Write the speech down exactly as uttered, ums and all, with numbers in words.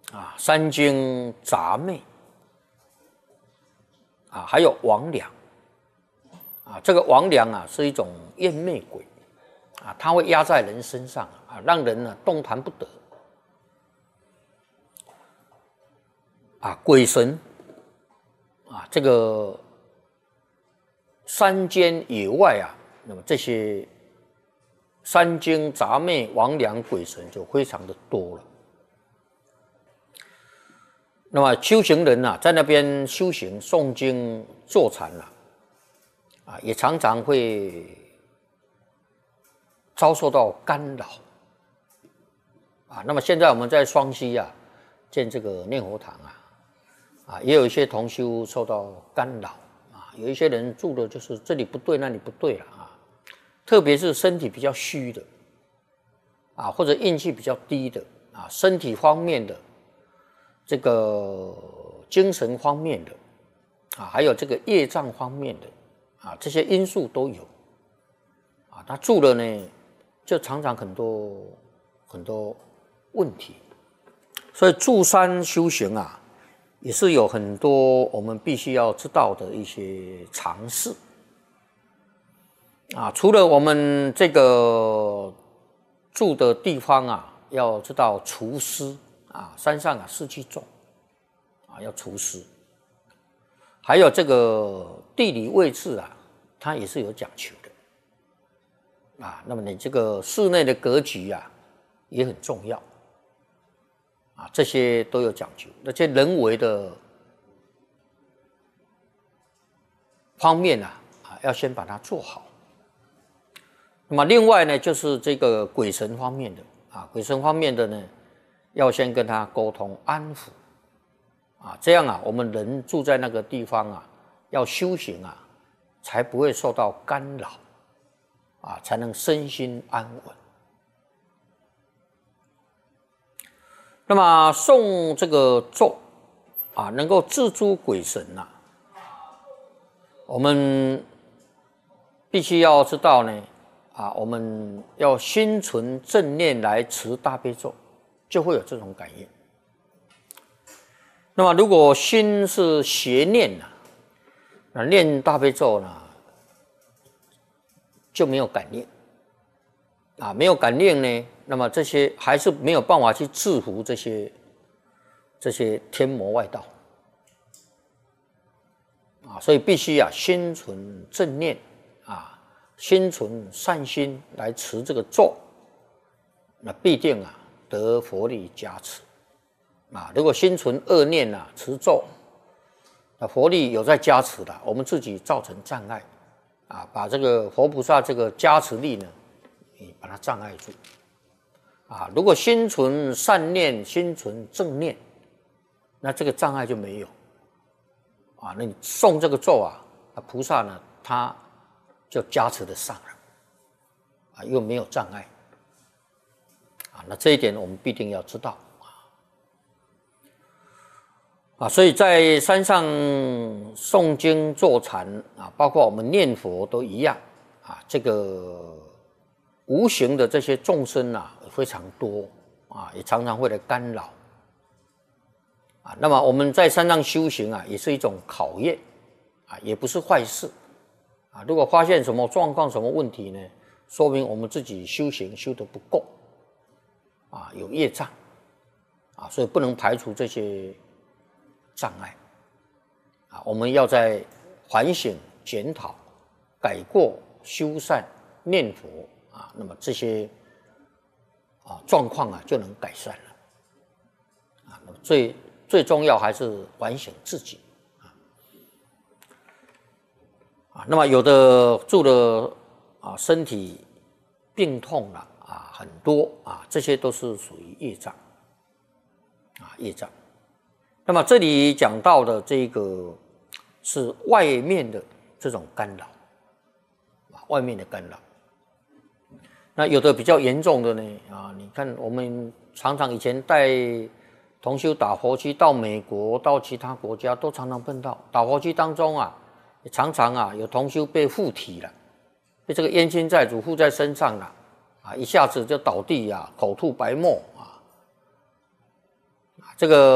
啊，三精杂魅啊，还有魍魉啊，这个魍魉啊是一种厌魅鬼啊，它会压在人身上啊，让人呢动弹不得啊。鬼神啊，这个山间野外啊，那么这些三精杂魅、魍魉鬼神就非常的多了。那么修行人啊，在那边修行、诵经、坐禅啊，啊，也常常会遭受到干扰啊。那么现在我们在双溪啊，建这个念佛堂啊，啊，也有一些同修受到干扰啊，有一些人住的就是这里不对，那里不对了啊。特别是身体比较虚的啊，或者运气比较低的啊，身体方面的。这个精神方面的啊，还有这个业障方面的啊，这些因素都有啊。他住了呢，就常常很多很多问题，所以住山修行啊，也是有很多我们必须要知道的一些常识啊。除了我们这个住的地方啊，要知道除湿。啊，山上啊湿气重，啊要除湿，还有这个地理位置啊，它也是有讲求的，啊，那么你这个室内的格局啊也很重要，啊，这些都有讲究，那些人为的方面啊，啊要先把它做好。那么另外呢，就是这个鬼神方面的啊，鬼神方面的呢。要先跟他沟通安抚啊，这样啊，我们人住在那个地方啊，要修行啊，才不会受到干扰啊，才能身心安稳。那么诵这个咒啊，能够制诸鬼神呐、啊，我们必须要知道呢啊，我们要心存正念来持大悲咒。就会有这种感应。那么，如果心是邪念呢、啊，那念大悲咒呢就没有感应啊，没有感应呢，那么这些还是没有办法去制服这些这些天魔外道啊，所以必须啊心存正念啊，心存善心来持这个咒，那必定啊。得佛力加持啊！如果心存恶念啊，持咒，那佛力有在加持的，我们自己造成障碍啊，把这个佛菩萨这个加持力呢，你把它障碍住啊。如果心存善念，心存正念，那这个障碍就没有啊。那你诵这个咒啊，那菩萨呢，他就加持得上了啊，又没有障碍。那这一点我们必定要知道啊，所以在山上诵经坐禅啊，包括我们念佛都一样啊。这个无形的这些众生啊非常多啊，也常常会来干扰啊。那么我们在山上修行啊，也是一种考验啊，也不是坏事啊。如果发现什么状况、什么问题呢，说明我们自己修行修得不够。啊，有业障啊，所以不能排除这些障碍啊。我们要在反省、检讨、改过、修善、念佛啊，那么这些啊状况啊就能改善了啊。那么最最重要还是反省自己啊。啊，那么有的住了啊身体病痛了。啊，很多啊，这些都是属于业障啊，业障。那么这里讲到的这个是外面的这种干扰啊，外面的干扰。那有的比较严重的呢啊，你看我们常常以前带同修打佛机到美国、到其他国家，都常常碰到打佛机当中啊，也常常啊有同修被附体了，被这个冤亲债主附在身上了。啊，一下子就倒地啊，口吐白沫啊， 这个